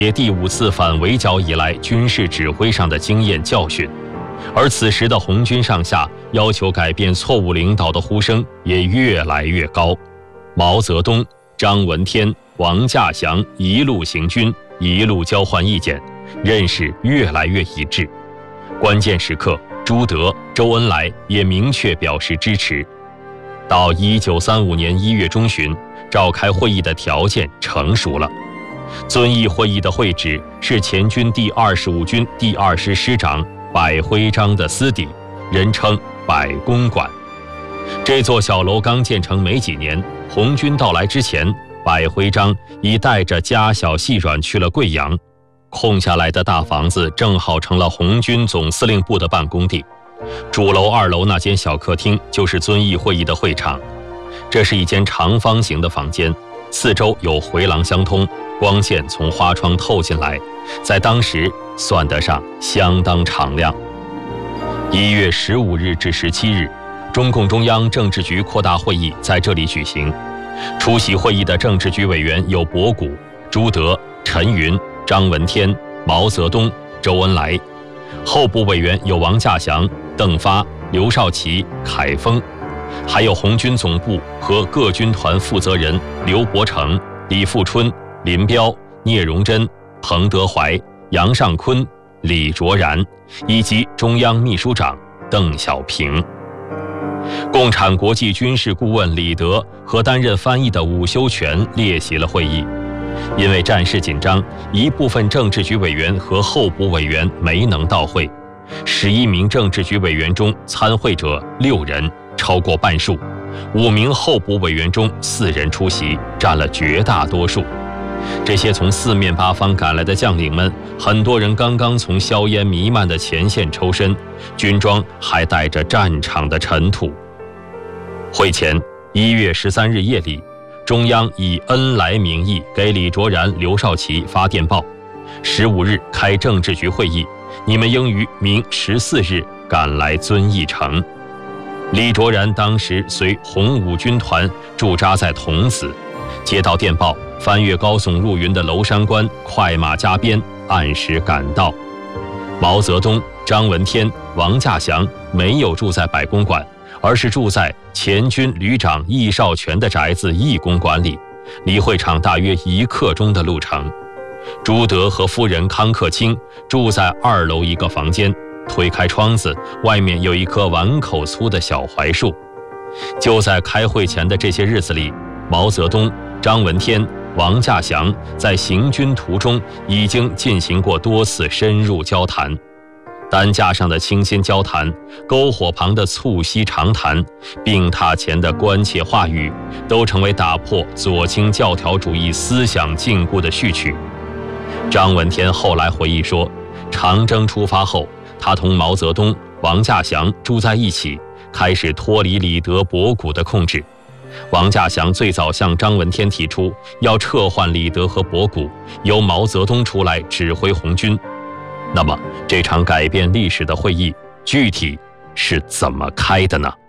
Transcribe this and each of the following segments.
第5次反围剿以来军事指挥上的经验教训，而此时的红军上下要求改变错误领导的呼声也越来越高。毛泽东、张闻天、王稼祥一路行军，一路交换意见，认识越来越一致。关键时刻，朱德、周恩来也明确表示支持。到1935年1月中旬，召开会议的条件成熟了。遵义会议的会址是前军第25军第2师师长百徽章的私邸，人称百公馆。这座小楼刚建成没几年，红军到来之前，百徽章已带着家小细软去了贵阳，空下来的大房子正好成了红军总司令部的办公地。主楼2楼那间小客厅就是遵义会议的会场，这是一间长方形的房间，四周有回廊相通，光线从花窗透进来，在当时算得上相当敞亮。1月15日至17日，中共中央政治局扩大会议在这里举行。出席会议的政治局委员有博古、朱德、陈云、张闻天、毛泽东、周恩来；候补委员有王稼祥、邓发、刘少奇、凯丰，还有红军总部和各军团负责人刘伯承、李富春、林彪、聂荣臻、彭德怀、杨尚昆、李卓然，以及中央秘书长邓小平。共产国际军事顾问李德和担任翻译的伍修权列席了会议。因为战事紧张，一部分政治局委员和候补委员没能到会。11名政治局委员中，参会者6人，超过半数；5名候补委员中4人出席，占了绝大多数。这些从四面八方赶来的将领们，很多人刚刚从硝烟弥漫的前线抽身，军装还带着战场的尘土。会前1月13日夜里，中央以恩来名义给李卓然、刘少奇发电报：15日开政治局会议，你们应于明14日赶来遵义城。李卓然当时随红五军团驻扎在桐梓，接到电报，翻越高耸入云的娄山关，快马加鞭，按时赶到。毛泽东、张闻天、王稼祥没有住在百公馆，而是住在前军旅长易少全的宅子义公馆里，离会场大约1刻钟的路程。朱德和夫人康克清住在2楼一个房间，推开窗子，外面有一棵碗口粗的小槐树。就在开会前的这些日子里，毛泽东、张闻天、王稼祥在行军途中已经进行过多次深入交谈。担架上的清新交谈，篝火旁的促膝长谈，病榻前的关切话语，都成为打破左倾教条主义思想禁锢的序曲。张闻天后来回忆说，长征出发后，他同毛泽东、王稼祥住在一起，开始脱离李德、博古的控制。王稼祥最早向张闻天提出要撤换李德和博古，由毛泽东出来指挥红军。那么这场改变历史的会议具体是怎么开的呢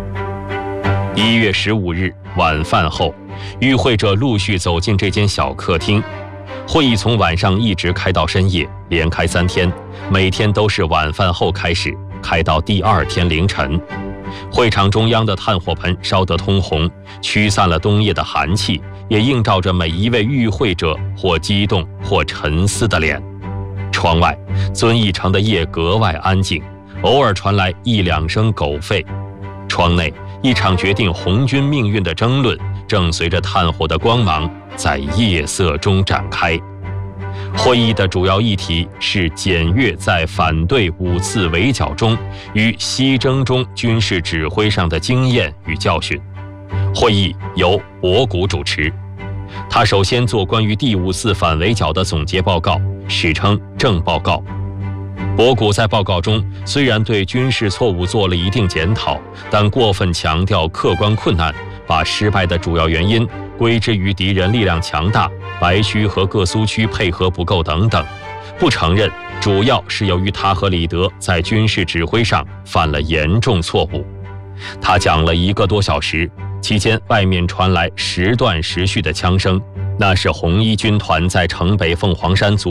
？1月15日晚饭后，与会者陆续走进这间小客厅。会议从晚上一直开到深夜，连开3天，每天都是晚饭后开始，开到第2天凌晨。会场中央的炭火盆烧得通红，驱散了冬夜的寒气，也映照着每一位与会者或激动或沉思的脸。窗外，遵义城的夜格外安静，偶尔传来1、2声狗吠。窗内，一场决定红军命运的争论正随着炭火的光芒在夜色中展开。会议的主要议题是检阅在反对5次围剿中与西征中军事指挥上的经验与教训。会议由博古主持，他首先做关于第5次反围剿的总结报告，史称正报告。博古在报告中虽然对军事错误做了一定检讨，但过分强调客观困难，把失败的主要原因归之于敌人力量强大、白区和各苏区配合不够等等，不承认主要是由于他和李德在军事指挥上犯了严重错误。他讲了1个多小时，期间外面传来时断时续的枪声，那是红一军团在城北凤凰山组